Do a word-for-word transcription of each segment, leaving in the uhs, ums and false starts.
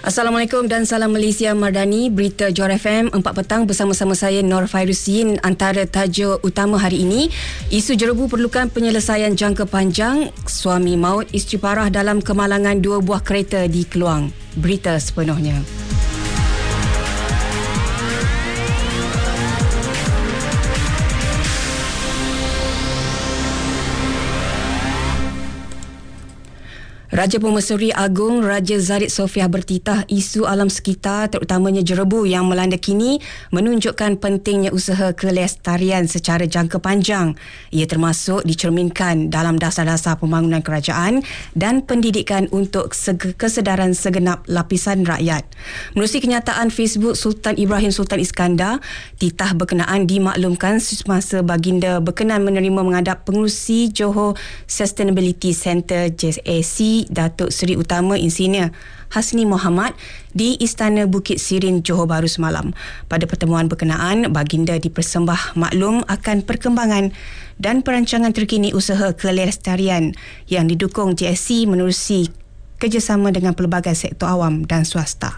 Assalamualaikum dan salam Malaysia Madani. Berita Johor F M empat petang bersama-sama saya Nur Fairusin. Antara tajuk utama hari ini, isu jerebu perlukan penyelesaian jangka panjang, suami maut isteri parah dalam kemalangan dua buah kereta di Keluang. Berita sepenuhnya. Raja Pemaisuri Agong Raja Zahid Sofiah bertitah isu alam sekitar terutamanya jerebu yang melanda kini menunjukkan pentingnya usaha kelestarian secara jangka panjang. Ia termasuk dicerminkan dalam dasar-dasar pembangunan kerajaan dan pendidikan untuk sege- kesedaran segenap lapisan rakyat. Menerusi kenyataan Facebook Sultan Ibrahim Sultan Iskandar, titah berkenaan dimaklumkan semasa baginda berkenan menerima menghadap pengerusi Johor Sustainability Centre J A C Datuk Seri Utama Insinyur Hasni Mohamad di Istana Bukit Sirin Johor Bahru semalam. Pada pertemuan berkenaan, baginda dipersembah maklum akan perkembangan dan perancangan terkini usaha kelestarian yang didukung J S C menerusi kerjasama dengan pelbagai sektor awam dan swasta.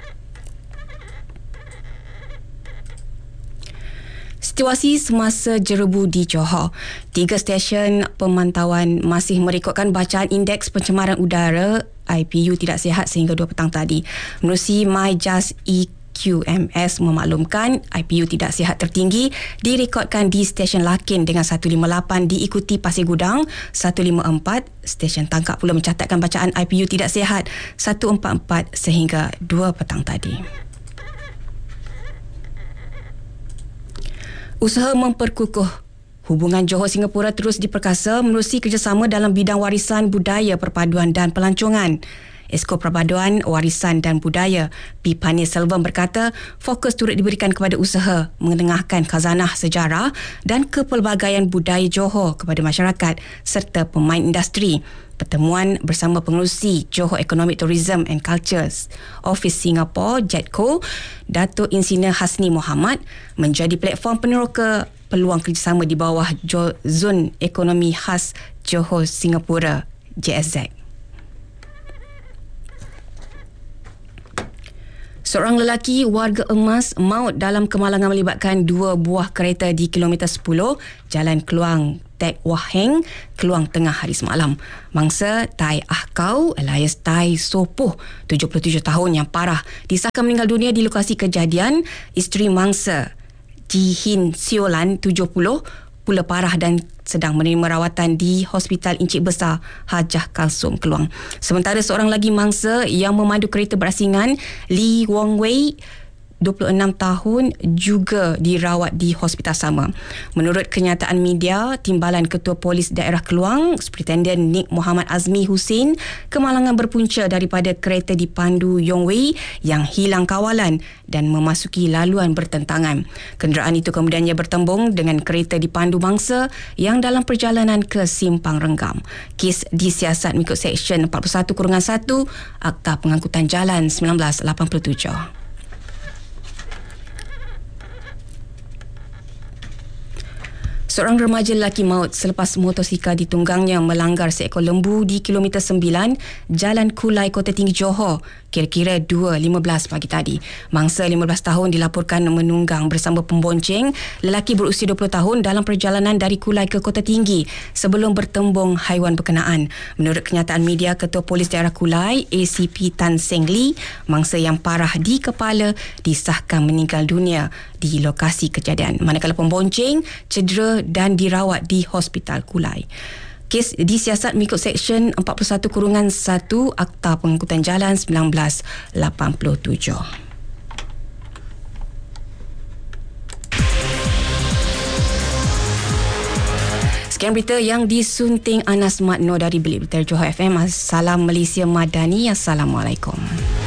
Situasi semasa jerebu di Johor. Tiga stesen pemantauan masih merekodkan bacaan indeks pencemaran udara I P U tidak sihat sehingga dua petang tadi. Menerusi MyJust E Q M S memaklumkan I P U tidak sihat tertinggi direkodkan di stesen Lakin dengan seratus lima puluh lapan, diikuti Pasir Gudang seratus lima puluh empat. Stesen Tangkak pula mencatatkan bacaan I P U tidak sihat seratus empat puluh empat sehingga dua petang tadi. Usaha memperkukuh hubungan Johor Singapura terus diperkasa menerusi kerjasama dalam bidang warisan budaya, perpaduan dan pelancongan. Esko Perpaduan, Warisan dan Budaya P. Panir Selvam berkata fokus turut diberikan kepada usaha mengetengahkan khazanah sejarah dan kepelbagaian budaya Johor kepada masyarakat serta pemain industri. Pertemuan bersama pengerusi Johor Economic Tourism and Cultures Office Singapore J E T C O, Datuk Insinyur Hasni Mohamad, menjadi platform peneroka peluang kerjasama di bawah Zon Ekonomi Khas Johor Singapura J S Z. Seorang lelaki warga Emas maut dalam kemalangan melibatkan dua buah kereta di kilometer sepuluh Jalan Keluang Tek Wah Heng, Keluang Tengah hari semalam. Mangsa Tai Ah Kau alias Tai Sopoh, tujuh puluh tujuh tahun yang parah, disahkan meninggal dunia di lokasi kejadian. Isteri mangsa Ji Hin Siolan, tujuh puluh, pula parah dan sedang menerima rawatan di Hospital Encik Besar Hajah Kalsum, Keluang. Sementara seorang lagi mangsa yang memandu kereta berasingan, Lee Wong Wei, dua puluh enam tahun, juga dirawat di hospital sama. Menurut kenyataan media, Timbalan Ketua Polis Daerah Keluang, Superintendent Nik Muhammad Azmi Hussein, kemalangan berpunca daripada kereta dipandu Yong Wei yang hilang kawalan dan memasuki laluan bertentangan. Kenderaan itu kemudiannya bertembung dengan kereta dipandu mangsa yang dalam perjalanan ke Simpang Renggam. Kes disiasat mengikut Seksyen empat puluh satu satu Akta Pengangkutan Jalan seribu sembilan ratus lapan puluh tujuh. Seorang remaja lelaki maut selepas motosikal ditunggangnya melanggar seekor lembu di kilometer sembilan Jalan Kulai, Kota Tinggi Johor, kira-kira dua lima belas pagi tadi. Mangsa lima belas tahun dilaporkan menunggang bersama pembonceng lelaki berusia dua puluh tahun dalam perjalanan dari Kulai ke Kota Tinggi sebelum bertembung haiwan berkenaan. Menurut kenyataan media, Ketua Polis Daerah Kulai A C P Tan Seng Lee, mangsa yang parah di kepala disahkan meninggal dunia di lokasi kejadian, manakala pembonceng cedera dan dirawat di Hospital Kulai. Kes disiasat mengikut Seksyen empat puluh satu satu Akta Pengangkutan Jalan seribu sembilan ratus lapan puluh tujuh. Sekian berita yang disunting Anas Matno dari Bilik Berita Johor F M. Salam Malaysia Madani. Assalamualaikum.